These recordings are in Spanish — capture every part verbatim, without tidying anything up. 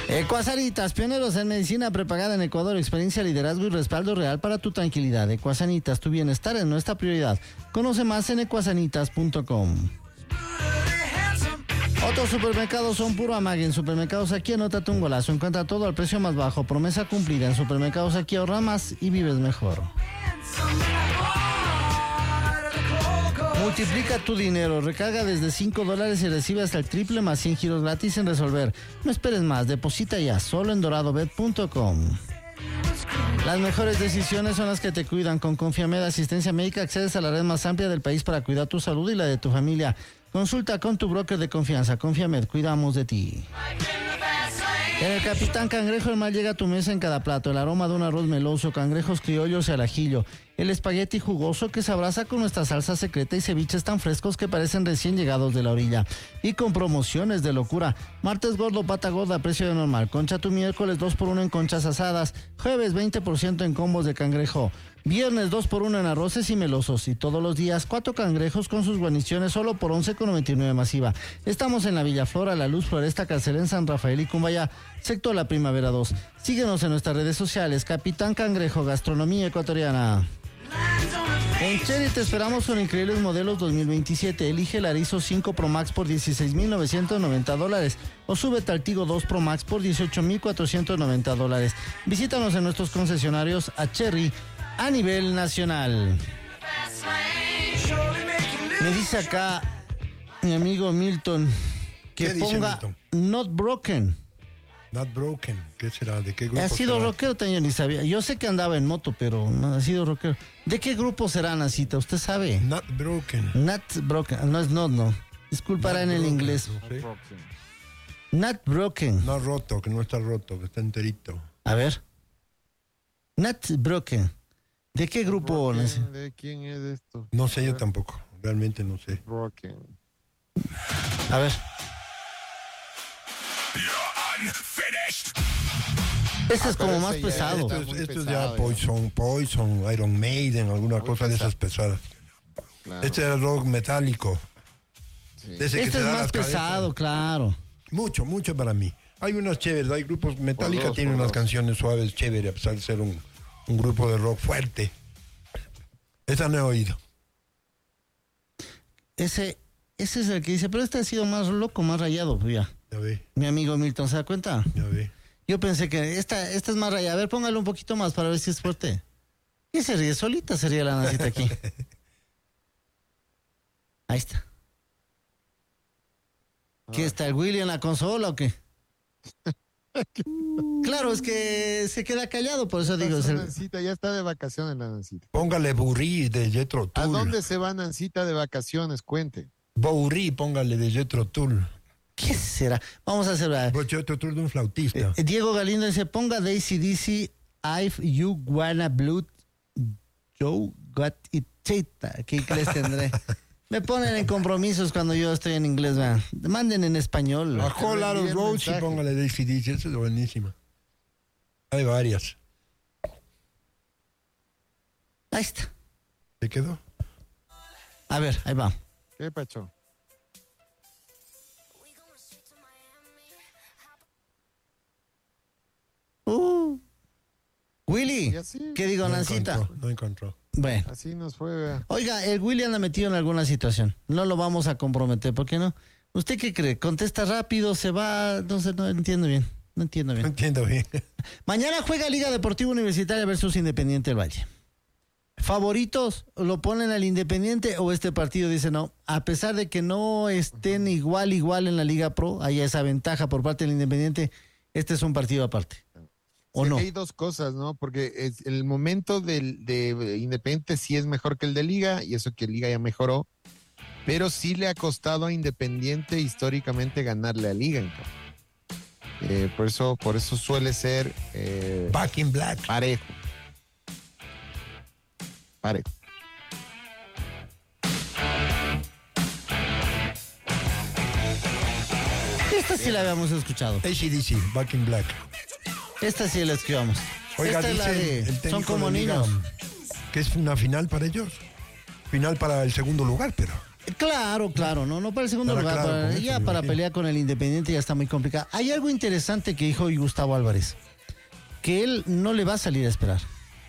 Ecuasanitas, pioneros en medicina prepagada en Ecuador, experiencia, liderazgo y respaldo real para tu tranquilidad. Ecuasanitas, tu bienestar es nuestra prioridad. Conoce más en ecuasanitas punto com. Otros supermercados son puro amague. En Supermercados Aquí anótate un golazo. Encuentra todo al precio más bajo. Promesa cumplida. En Supermercados Aquí ahorra más y vives mejor. Multiplica tu dinero. Recarga desde cinco dólares y recibe hasta el triple más cien giros gratis en Resolver. No esperes más. Deposita ya. Solo en doradobet punto com. Las mejores decisiones son las que te cuidan. Con Confiamed Asistencia Médica accedes a la red más amplia del país para cuidar tu salud y la de tu familia. Consulta con tu broker de confianza. Confiamed, cuidamos de ti. En el Capitán Cangrejo el mal llega a tu mesa en cada plato. El aroma de un arroz meloso, cangrejos criollos y al ajillo. El espagueti jugoso que se abraza con nuestra salsa secreta y ceviches tan frescos que parecen recién llegados de la orilla. Y con promociones de locura. Martes gordo, pata gorda a precio de normal. Concha tu miércoles dos por uno en conchas asadas. Jueves veinte por ciento en combos de cangrejo. Viernes dos por uno en arroces y melosos. Y todos los días cuatro cangrejos con sus guarniciones solo por once con noventa y nueve masiva. Estamos en la Villa Flora, La Luz, Floresta, Carcelén, San Rafael y Cumbaya, sector La Primavera dos. Síguenos en nuestras redes sociales. Capitán Cangrejo, gastronomía ecuatoriana. En Chery te esperamos con increíbles modelos dos mil veintisiete. Elige el Arizo cinco Pro Max por dieciséis mil novecientos noventa dólares o súbete al Tigo dos Pro Max por dieciocho mil cuatrocientos noventa dólares. Visítanos en nuestros concesionarios a Chery a nivel nacional. Me dice acá mi amigo Milton que ponga Not Broken. Not Broken, ¿qué será? ¿De qué grupo ha sido será? rockero, yo ni sabía. Yo sé que andaba en moto, pero no ha sido rockero. ¿De qué grupo será, Nacita? ¿Usted sabe? Not Broken. Not Broken. No es not, no. Disculpará en el broken, inglés. No sé. Not Broken. No roto, que no está roto, que está enterito. A ver. Not Broken. ¿De qué grupo? Broken, ¿de quién es esto? No sé, yo tampoco. Realmente no sé. Broken. A ver. Este es como ah, más ya, pesado. Esto es, esto es pesado, ya Poison, Poison, Iron Maiden, alguna muy cosa pesado. de esas pesadas. Claro. Este es el rock metálico. Sí. De ese que Este se es da más las pesado, cabezas. claro. Mucho, mucho para mí. Hay unas chéveres, hay grupos, Metallica dos, tiene por unas dos. canciones suaves, chéveres, a pesar de ser un, un grupo de rock fuerte. Esa no he oído. Ese, ese es el que dice, pero este ha sido más loco, más rayado, pues ya. Ya ve, Mi amigo Milton, ¿se da cuenta? ya ve. Yo pensé que esta, esta es más rayada. A ver, póngale un poquito más para ver si es fuerte. ¿Qué se ríe? Solita sería la Nacita aquí. Ahí está. ¿Qué está el Willy en la consola o qué? Claro, es que se queda callado, por eso digo. Es La el... Nancita ya está de vacaciones, la Nancita. Póngale Burrí de Jethro Tull. ¿A dónde se va Nancita de vacaciones? Cuente. Burrí, póngale de Jethro Tull. ¿Qué será? Vamos a hacer... ¿verdad? Pues Jethro Tull de un flautista. Eh, Diego Galindo dice, ponga de A C D C, If You Wanna Blood, Joe Got It Cheta. ¿Qué inglés tendré? Me ponen en compromisos cuando yo estoy en inglés, vean. Manden en español. A Whole Lot of Roads y póngale de A C D C, esa es buenísima. Hay varias. Ahí está. ¿Se quedó? A ver, ahí va. ¿Qué pacho? Uh. Willy, Y así. ¿qué digo, No Nancita? encontró, no encontró. Bueno. Así nos fue, vea. Oiga, el Willy anda metido en alguna situación. No lo vamos a comprometer, ¿por qué no? ¿Usted qué cree? ¿Contesta rápido? ¿Se va? No sé, no entiendo bien. No entiendo No bien. entiendo bien. Mañana juega Liga Deportiva Universitaria versus Independiente del Valle. ¿Favoritos lo ponen al Independiente o este partido dice no? A pesar de que no estén igual, igual en la Liga Pro, haya esa ventaja por parte del Independiente, este es un partido aparte. ¿O Sí, no? hay dos cosas, ¿no? Porque es el momento del, de Independiente sí es mejor que el de Liga, y eso que Liga ya mejoró, pero sí le ha costado a Independiente históricamente ganarle a Liga. Entonces. Eh, por eso, por eso suele ser eh, Back in Black. parejo. Parejo. Esta sí la habíamos escuchado. A C D C, Back in Black. Esta sí la escuchamos. Oiga, Esta es la dice de el técnico Son como de Liga niños. que es una final para ellos. Final para el segundo lugar, pero Claro, claro, no, no para el segundo Estará lugar, claro para- con ya eso, me para imagino. pelear con el Independiente ya está muy complicado. Hay algo interesante que dijo hoy Gustavo Álvarez, que él no le va a salir a esperar,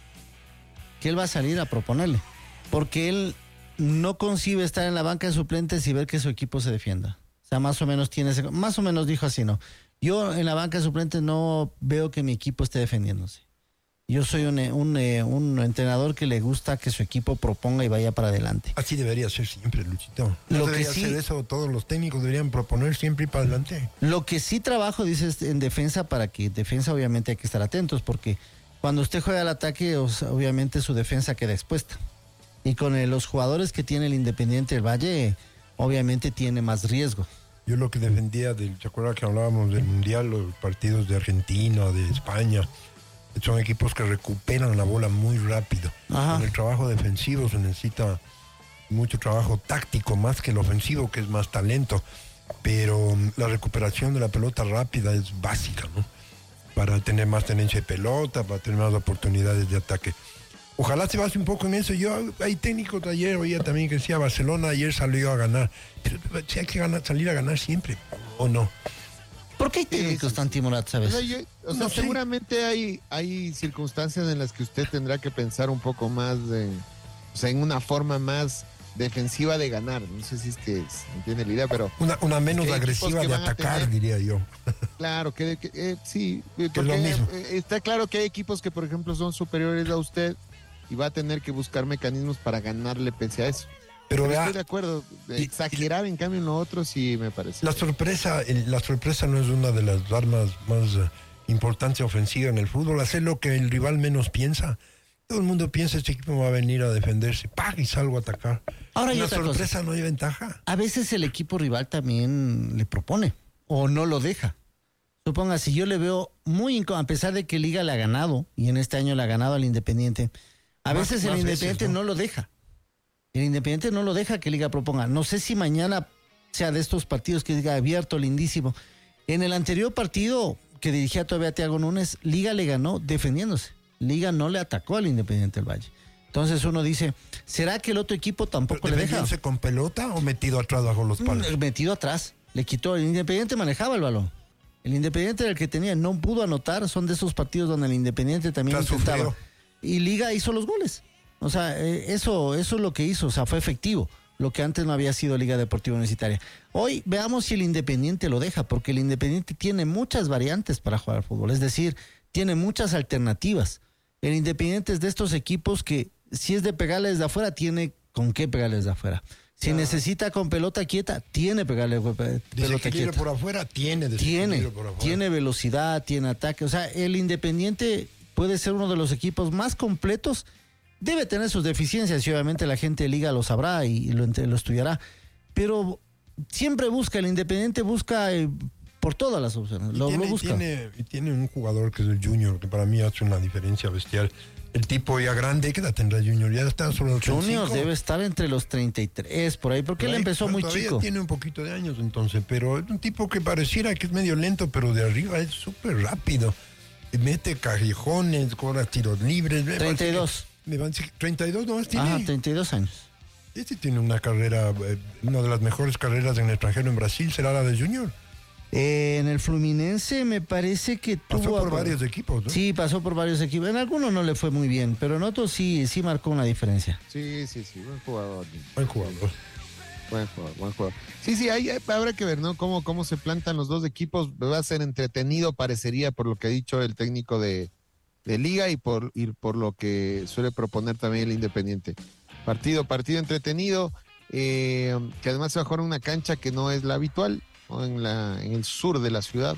que él va a salir a proponerle, porque él no concibe estar en la banca de suplentes y ver que su equipo se defienda. O sea, más o menos tiene ese- más o menos dijo así, ¿no? Yo en la banca de suplentes no veo que mi equipo esté defendiéndose. Yo soy un, eh, un, eh, un entrenador que le gusta que su equipo proponga y vaya para adelante. Así debería ser siempre, Luchito. No Lo que debería sí- ser eso, todos los técnicos deberían proponer siempre ir para adelante. Lo que sí trabajo, dices, en defensa, para que defensa obviamente hay que estar atentos, porque cuando usted juega al ataque, o sea, obviamente su defensa queda expuesta. Y con eh, los jugadores que tiene el Independiente del Valle, obviamente tiene más riesgo. Yo lo que defendía, del, ¿se acuerda que hablábamos del Mundial, los partidos de Argentina, de España? Son equipos que recuperan la bola muy rápido. Ajá. En el trabajo defensivo se necesita mucho trabajo táctico, más que el ofensivo, que es más talento. Pero um, la recuperación de la pelota rápida es básica, ¿no? Para tener más tenencia de pelota, para tener más oportunidades de ataque. Ojalá se base un poco en eso. Yo, hay técnicos de ayer, oía también que decía, Barcelona ayer salió a ganar. Pero si hay que ganar, salir a ganar siempre, ¿o no? ¿Por qué hay técnicos sí, tan timoratos a O sea, veces? yo- o sea, No sé. seguramente hay, hay circunstancias en las que usted tendrá que pensar un poco más de, o sea, en una forma más defensiva de ganar. No sé si es que se entiende la idea, pero Una, una menos ¿Qué equipos agresiva que de van a atacar, tener? diría yo. claro, que, que, eh, sí, eh, Que es lo porque, mismo. eh, está claro que hay equipos que, por ejemplo, son superiores a usted y va a tener que buscar mecanismos para ganarle pese a eso. Pero Pero vea, estoy de acuerdo. y- Exagerar, en cambio, en lo otro sí me parece. la sorpresa, el- la sorpresa no es una de las armas más eh, importantes ofensivas en el fútbol. Hacer lo que el rival menos piensa. Todo el mundo piensa, este equipo va a venir a defenderse. ¡Pah! Y salgo a atacar. Ahora hay la otra sorpresa cosa. no hay ventaja. A veces el equipo rival también le propone o no lo deja. Suponga, si yo le veo muy incómodo, a pesar de que Liga le ha ganado, y en este año le ha ganado al Independiente, a Más- veces el más veces, Independiente ¿no? ¿no? lo deja. El Independiente no lo deja que Liga proponga. No sé si mañana sea de estos partidos que diga abierto, lindísimo. En el anterior partido que dirigía todavía Thiago Núñez, Liga le ganó defendiéndose. Liga no le atacó al Independiente del Valle. Entonces uno dice, ¿será que el otro equipo tampoco le deja? ¿Defendiéndose con pelota o metido atrás bajo los palos? Mm, Metido atrás, le quitó. El Independiente manejaba el balón. El Independiente era el que tenía, no pudo anotar. Son de esos partidos donde el Independiente también La intentaba. sufrió. Y Liga hizo los goles. O sea, eh, eso, eso es lo que hizo, o sea, fue efectivo. Lo que antes no había sido Liga Deportiva Universitaria. Hoy veamos si el Independiente lo deja, porque el Independiente tiene muchas variantes para jugar al fútbol. Es decir, tiene muchas alternativas. El Independiente es de estos equipos que, si es de pegarle desde afuera, tiene con qué pegarle desde afuera. Si Claro. necesita con pelota quieta, tiene pegarle con pe- pelota Desequilibrio quieta. por afuera, tiene Tiene, desequilibrio por afuera. tiene velocidad, tiene ataque. O sea, el Independiente puede ser uno de los equipos más completos. Debe tener sus deficiencias y obviamente la gente de Liga lo sabrá y lo, ent- lo estudiará. Pero siempre busca, el Independiente busca eh, por todas las opciones. Y Lo, tiene, lo busca. tiene- y tiene un jugador que es el Junior, que para mí hace una diferencia bestial. El tipo ya grande, ¿qué edad tendrá Junior? Ya está sobre los Junior treinta y cinco. debe estar entre los treinta y tres, por ahí, porque él Por ahí, empezó muy todavía chico. Tiene un poquito de años entonces, pero es un tipo que pareciera que es medio lento, pero de arriba es súper rápido. Y mete callejones, cobra tiros libres. me treinta y parece dos. que- Me parece que treinta y dos nomás tiene. Ajá, treinta y dos años. Este tiene una carrera, eh, una de las mejores carreras en el extranjero en Brasil, será la de Junior. Eh, en el Fluminense me parece que tuvo... Pasó por a- varios equipos, ¿no? Sí, pasó por varios equipos. En algunos no le fue muy bien, pero en otros sí, sí marcó una diferencia. Sí, sí, sí, buen jugador. Buen jugador. Buen jugador, buen jugador. Sí, sí, ahí hay- habrá que ver, ¿no? Cómo, cómo se plantan los dos equipos. Va a ser entretenido, parecería, por lo que ha dicho el técnico de, de Liga y por, y por lo que suele proponer también el Independiente. Partido, partido entretenido, eh, que además se va a jugar en una cancha que no es la habitual, ¿no? en, la, en el sur de la ciudad.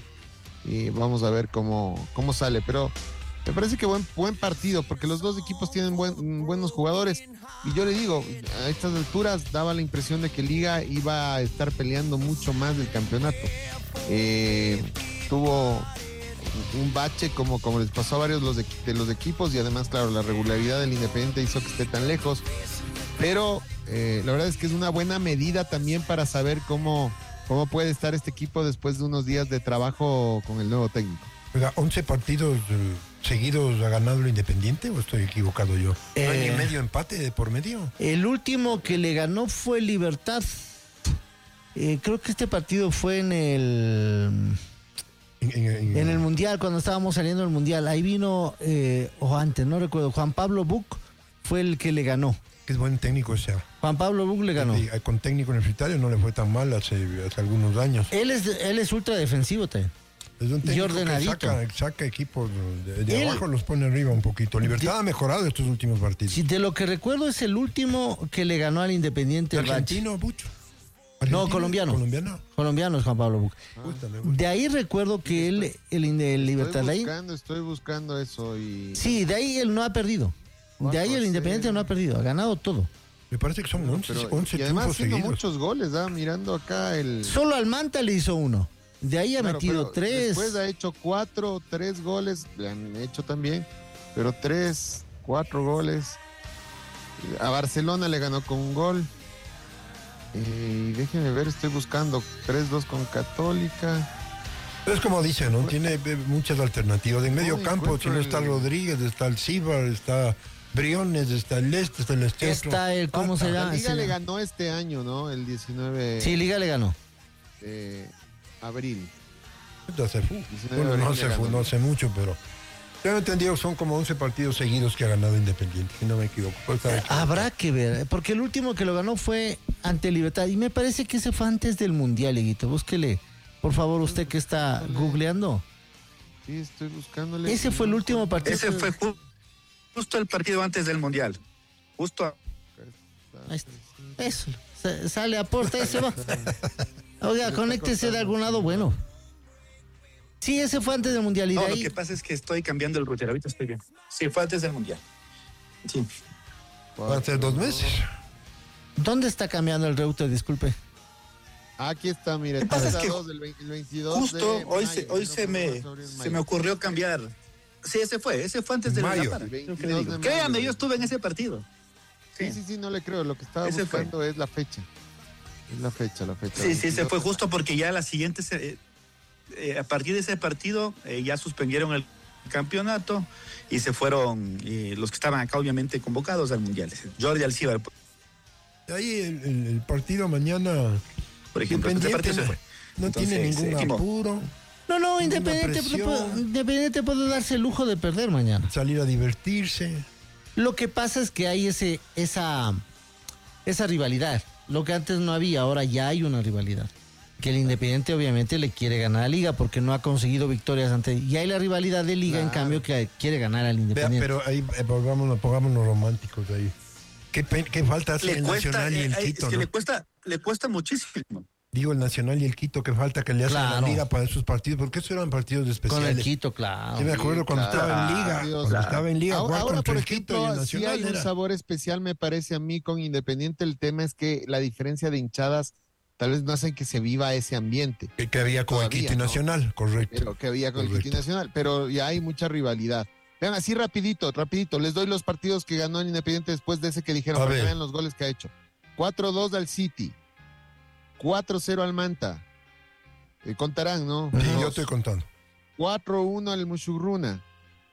Y vamos a ver cómo, cómo sale, pero me parece que buen, buen partido, porque los dos equipos tienen buen- buenos jugadores. Y yo le digo, a estas alturas daba la impresión de que Liga iba a estar peleando mucho más del campeonato. Eh, tuvo un bache como, como les pasó a varios los de, de los equipos, y además, claro, la regularidad del Independiente hizo que esté tan lejos. Pero eh, la verdad es que es una buena medida también para saber cómo, cómo puede estar este equipo después de unos días de trabajo con el nuevo técnico. Oiga, once partidos eh, seguidos ha ganado el Independiente o estoy equivocado yo? Eh, ¿No hay ni medio empate de por medio? El último que le ganó fue Libertad. Eh, creo que este partido fue en el En, en- en- en el Mundial, cuando estábamos saliendo del Mundial. Ahí vino, eh, o antes, no recuerdo, Juan Pablo Buc fue el que le ganó. Que es buen técnico ese. Juan Pablo Buc le ganó. Y, eh, con técnico universitario no le fue tan mal hace, hace algunos años. Él es, él es ultra defensivo también. Es un técnico que ordenadito. saca, saca equipos de, de Él- abajo, los pone arriba un poquito. Libertad ha mejorado estos últimos partidos. Sí, de lo que recuerdo es el último que le ganó al Independiente el Bachi. Argentino, Bucho. No, Argentino, colombiano. Colombiano. Colombiano es Juan Pablo Buc. Me gusta, me gusta. De ahí recuerdo que él, el, Inde- el Libertad, Estoy de ahí, buscando, estoy buscando eso y... sí, de ahí él no ha perdido. De ahí el Independiente no ha perdido, ha ganado todo. Me parece que son once, Pero- once y además triunfos haciendo seguidos. muchos goles, ¿ah? Mirando acá el... Solo al Manta le hizo uno. De ahí ha Claro, metido pero tres. Después ha hecho cuatro, tres goles, le han hecho también, pero tres, cuatro goles. A Barcelona le ganó con un gol. Eh, déjenme ver, estoy buscando tres dos con Católica. Es como dice, ¿no? Tiene eh, muchas alternativas. En medio No campo, si encuentro no está el- Rodríguez, está el Cibar, está Briones, está el Este, está el Este. Está el, ¿cómo se La llama? Liga Se le llama- ganó este año, ¿no? El diecinueve Sí, Liga le ganó. de abril. Ya se fue. diecinueve Bueno, de no abril se le fue, ganó. no hace mucho, pero... Yo no entendido, son como once partidos seguidos que ha ganado Independiente, si no me equivoco. Puedo estar equivocado. Habrá que ver, porque el último que lo ganó fue ante Libertad. Y me parece que ese fue antes del Mundial, Higuito. Búsquele, por favor, usted que está googleando. Sí, estoy buscándole. Ese fue el último partido. Ese fue ju- justo el partido antes del Mundial. Justo a- Ahí está. Eso, sa- sale, aporta y se va. Oiga, conéctese de algún lado bueno. Sí, ese fue antes del Mundial. Y No, de lo ahí, que pasa es que estoy cambiando el router. Ahorita estoy bien. Sí, fue antes del Mundial. Sí. Va a ser dos meses. ¿dónde está cambiando el router? Disculpe. Aquí está, mire. ¿Qué pasa? Es que dos del veinte- el veintidós Justo de hoy mayo, se, hoy no se fue me, sobre el se mayo. me ocurrió cambiar. Sí, ese fue. Ese fue antes del Mayo. Mundial. Creo que le veintidós digo. de mayo. Créame, yo estuve en ese partido. Sí, sí, sí, no le creo. Lo que estaba Ese fue. buscando es la fecha. Es la fecha, la fecha. Sí, sí, se veintidós fue de justo porque ya la siguiente, se- eh, a partir de ese partido, eh, ya suspendieron el campeonato y se fueron eh, los que estaban acá, obviamente, convocados al Mundial. Jordi Alcibar, De ahí el, el- el partido mañana... por ejemplo. Ese Independiente partido se no, fue. no Entonces, tiene ningún eh, Timo. apuro. No, no, Ninguna Independiente, presión. puede- Independiente puede darse el lujo de perder mañana. Salir a divertirse. Lo que pasa es que hay ese, esa, esa rivalidad. Lo que antes no había, ahora ya hay una rivalidad. Que el Independiente obviamente le quiere ganar a Liga porque no ha conseguido victorias ante. Y hay la rivalidad de Liga, en Claro. cambio, que quiere ganar al Vea, Independiente. pero ahí eh, pongámonos, pongámonos románticos ahí. ¿Qué, pe- qué falta hace Le el cuesta, Nacional y el eh, eh, Quito? es que ¿no? le cuesta, le cuesta muchísimo. Digo, el Nacional y el Quito, que falta que le hacen a Claro. la Liga para esos partidos, porque esos eran partidos Con especiales. el Quito, claro. Sí, me acuerdo cuando claro. estaba en Liga, Dios, cuando claro. estaba en Liga, Ahora, jugar ahora, contra por el Quito y el ejemplo, sí Nacional hay un era- sabor especial, me parece a mí, con Independiente. El tema es que la diferencia de hinchadas tal vez no hacen que se viva ese ambiente. que, que había con el Todavía, Quito y ¿no? Nacional, correcto. Pero que había con el Correcto. Quito Nacional, pero ya hay mucha rivalidad. Vean, así rapidito, rapidito, les doy los partidos que ganó el Independiente después de ese que dijeron, A para que ver. vean los goles que ha hecho. cuatro dos al City, cuatro cero al Manta, eh, contarán, ¿no? Sí, Dos. yo estoy contando. cuatro uno al Mushugruna,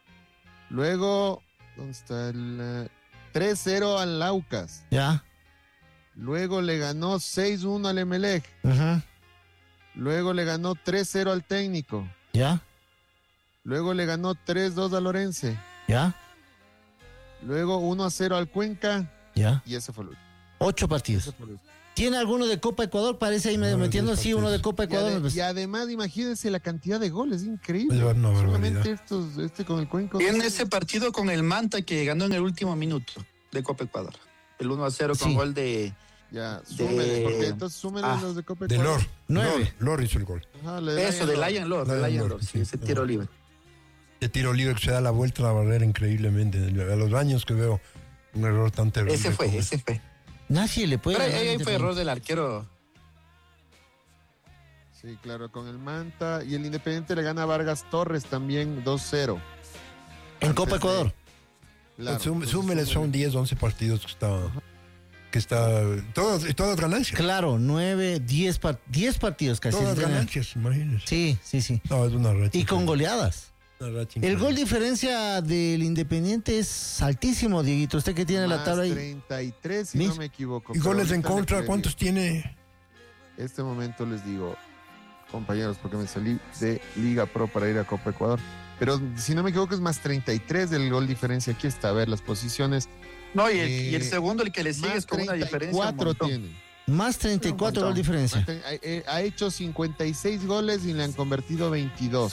luego, ¿dónde está el...? eh, tres cero al Laucas, Ya. luego le ganó seis uno al Emelec, Ujú. luego le ganó tres cero al Técnico, Ya. luego le ganó tres dos al Orense, Ya. luego uno a cero al Cuenca Ya. y ese fue el último. Ocho partidos. Ese fue el último. ¿Tiene alguno de Copa Ecuador? Parece ahí medio No, metiendo, diez sí, uno de partidos. Copa Y, Ecuador. ade- pues, y además, imagínense la cantidad de goles, increíble. Es una barbaridad. Solamente estos, este con el Cuenca. Tiene ese partido con el Manta que ganó en el último minuto de Copa Ecuador. El uno a cero con Sí. gol de... Ya, de- súmenle, porque entonces súmenle Ah, los de Copa De Ecuador. Lor. Nueve. Lor, Lor hizo el gol. Ajá, le da Eso, ya de lo- Lion Lord, de Lion Lion Lord, Lord, sí. sí, ese tiro libre. De tiro libre que se da la vuelta a la barrera increíblemente. A los años que veo un error tan terrible. Ese fue, como ese fue. Nadie le puede. Pero ahí, ganar ahí al fue error Independiente. del arquero. Sí, claro, con el Manta. Y el Independiente le gana a Vargas Torres también dos cero. En Copa Antes de- Ecuador. Claro, Pues, sum- entonces súmele, son súmenle. diez, once partidos que está... Que está... Todas, todas ganancias. Claro, nueve, diez, par- diez partidos casi. Todas Tiene- ganancias, imagínense. Sí, sí, sí. No, es una racha. Y con goleadas. El gol diferencia del Independiente es altísimo, Dieguito. Usted que tiene Más la tabla ahí. treinta y tres, si Mis- no me equivoco. ¿Y pero goles en ahorita le contra? pregunto. ¿Cuántos tiene? Este momento les digo, compañeros, porque me salí de Liga Pro para ir a Copa Ecuador. Pero si no me equivoco es más treinta y tres del gol diferencia. Aquí está, a ver las posiciones. No, y el, Eh, y el segundo, el que le sigue Más es con una diferencia. un cuatro montón. tiene. Más treinta y cuatro Un gol montón. diferencia. Más tre- Ha, eh, ha hecho cincuenta y seis goles y le han convertido veintidós.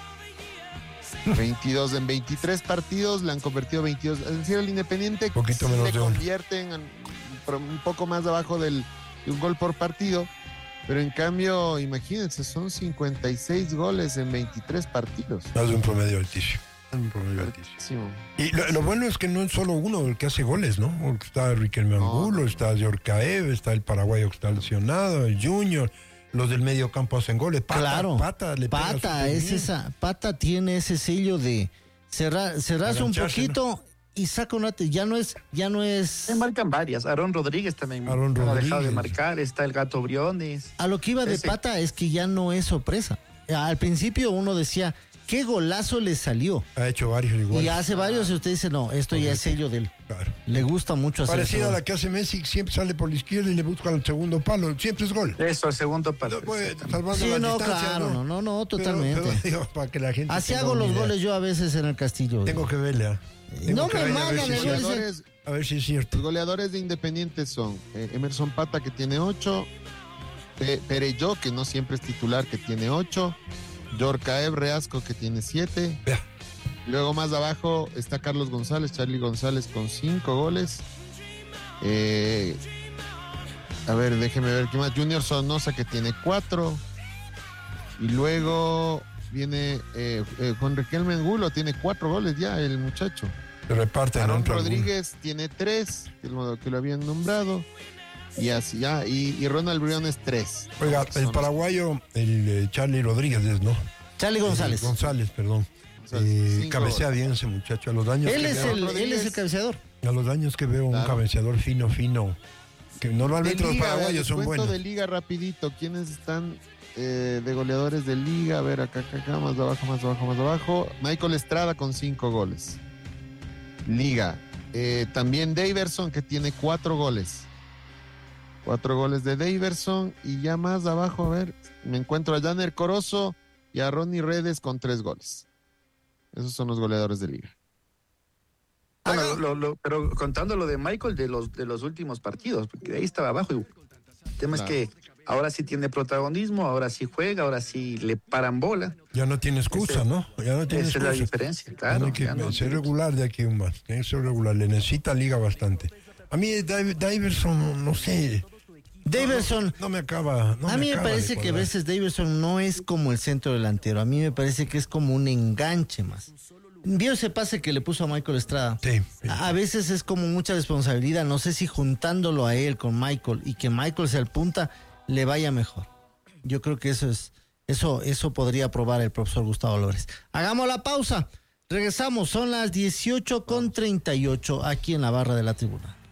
veintidós en veintitrés partidos, le han convertido veintidós. Es decir, el Independiente Poquito sí menos le de uno. convierten en- pro- un poco más abajo del, de un gol por partido. Pero en cambio, imagínense, son cincuenta y seis goles en veintitrés partidos. Es un promedio altísimo. Es un promedio altísimo. Altísimo. Y lo, lo bueno es que no es solo uno el que hace goles, ¿no? Porque está Riquelme No, Angulo, no. está Yorcaev, está el paraguayo que está lesionado, el Junior, los del medio campo hacen goles. Pata, Claro. Pata, le pega Pata, súper es bien. esa, Pata tiene ese sello de cerrar, cerrarse un Agancharse, poquito y saca una, te- ya no es, ya no es, Se marcan varias. Aaron Rodríguez también Aaron no ha dejado de Rodríguez. marcar. Está el Gato Briones. a lo que iba de Ese. Pata es que ya no es sorpresa. Al principio uno decía, qué golazo le salió. Ha hecho varios igual. Y hace varios y usted dice, no, esto ya es sello de él. Claro. Le gusta mucho hacer Parecida eso. a la que hace Messi, siempre sale por la izquierda y le busca el segundo palo. Siempre es gol. Eso, el segundo No, partido. pues, salvando Sí, las no, distancias, claro, no, no, no, totalmente. Pero, pero, digo, para que la gente Así tenga hago una los idea. goles yo a veces en el Castillo. Tengo que verle. ah. Tengo No que me verle, a ver mandan si el es gol. cierto. Goleadores, A ver si es cierto. los goleadores de Independiente son eh, Emerson Pata, que tiene ocho, Pe- Pereyó, que no siempre es titular, que tiene ocho, Yorcaev Reasco, que tiene siete. Vea. Luego más abajo está Carlos González, Charlie González con cinco goles. Eh, a ver, déjeme ver qué más. Junior Sonosa, que tiene cuatro. Y luego viene eh, eh, Juan Riquelme Angulo, tiene cuatro goles ya el muchacho. Se reparten. Aaron entre algunos. Rodríguez tiene tres, que lo, que lo habían nombrado. Y así, ya, y, y Ronald Briones tres. Oiga, Que el son- paraguayo, el eh, Charlie Rodríguez es, ¿no? Charlie González. Eh, González, perdón. o sea, Eh, cinco cabecea goles. bien ese muchacho. A los años Él que es veo, el, él Rodríguez. es el cabeceador. a los años que veo un Claro. cabeceador fino, fino. Que De normalmente los liga, paraguayos les son cuento buenos. de liga rapidito. ¿Quiénes están eh, de goleadores de liga? A ver, acá, acá, acá, más abajo, más abajo, más abajo. Michael Estrada con cinco goles. Liga. Eh, también Daverson, que tiene cuatro goles. Cuatro goles de Daverson. Y ya más abajo, a ver, me encuentro a Janer Corozo y a Ronnie Redes con tres goles. Esos son los goleadores de liga. Bueno, lo- lo- pero contando lo de Michael de los, de los últimos partidos, porque de ahí estaba abajo. Y el tema Claro. es que ahora sí tiene protagonismo, ahora sí juega, ahora sí le paran bola. Ya no tiene excusa, Ese- ¿no? Ya no tiene Esa es la excusa. diferencia, claro. Tiene que ya no- ser regular de aquí un más. Tiene que ser regular. Le necesita liga bastante. A mí, Dav- Daverson, no, no sé. Daverson, No me acaba. no a mí me acaba de parece que a cuadrar. veces Daverson no es como el centro delantero. A mí me parece que es como un enganche más. ¿Vio ese pase que le puso a Michael Estrada? Sí. sí. A veces es como mucha responsabilidad. No sé si juntándolo a él con Michael y que Michael se al punta le vaya mejor. Yo creo que eso es, eso, eso podría probar el profesor Gustavo Lores. Hagamos la pausa. Regresamos. Son las dieciocho con treinta y ocho aquí en la barra de la tribuna.